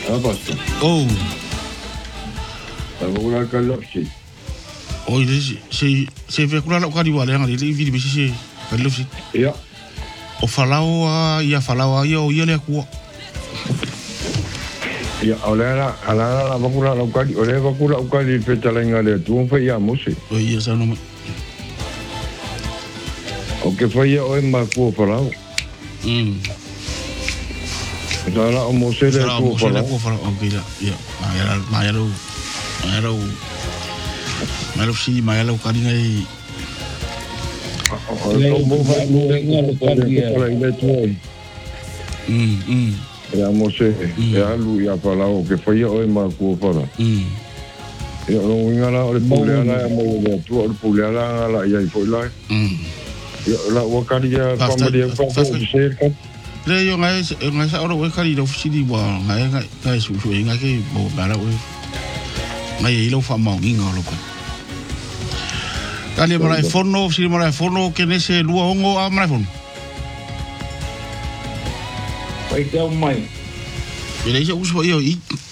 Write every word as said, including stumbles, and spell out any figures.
Apa tu? Oh. Tak boleh kalau sih. Oh, ini si si fe kula la kari wale ngali li vidi bisi si kalau si. Ya. O falau ia falau ia o ia le ku. Ya, oleh la ala la bakula la kari, oleh bakula kari feta lenga le tu fe ya musi. Oh iya sa no. O que foi o ma ku falau. Mm. Sala o musi le ku falau. Ku falau o gila. Ya, maya maya lo. Maya lo. Maya si maya lo kari ngai. O mo va no le kari le tu. Mm, mm. Ya musi, ya lu ya falau que foi o ma ku falau. Mm. Ya lo ngala o puleala ya mo le tu o puleala la ya foi la. Mm. Ya la o kari ya como dia ko ser kan. Le yo ngai ngai sa ora we kari do fisi wa ngai ngai ngai su su ngai ke bo bala we. Ngai ilo fa mau nginga lo ko. Kali mara fono, si mara fono ke nese lua hongo a mara fono. Pai tau mai. Ele já usou eu e